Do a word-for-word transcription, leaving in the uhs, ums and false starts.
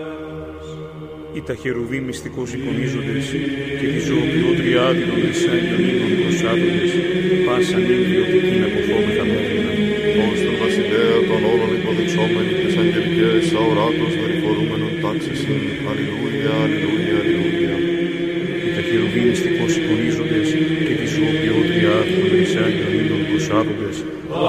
Οι τα χερουβίμ μυστικώς εικονίζοντες και τη ζωοποιό τριάδη των δυσάγιων ύμνων προσάδοντες, πάσαν ύμνιωτικήν αποφόμεθα μέρημνα. Ως τον βασιλέα των όλων υποδειξόμενοι τις αγγελικές αοράτος δορυφορούμενων τάξης είναι. Αλληλούια, αλληλούια, αλληλούια. Οι τα χερουβίμ μυστικώς εικονίζοντες και τη ζωοποιό τριάδη των δυσάγιων ύμνων προσάδοντες,